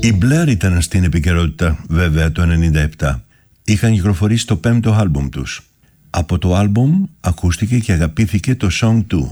Οι Blair ήταν στην επικαιρότητα βέβαια το 1997. Είχαν κυκλοφορήσει το 5ο άλμπουμ τους. Από το άλμπουμ ακούστηκε και αγαπήθηκε το Song 2.